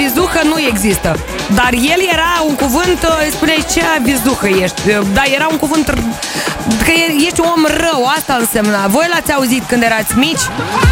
vizuhă nu există. Dar el era un cuvânt, spuneai ce vizuhă ești. Dar era un cuvânt că ești un om rău, asta însemna. Voi l-ați auzit când erați mici?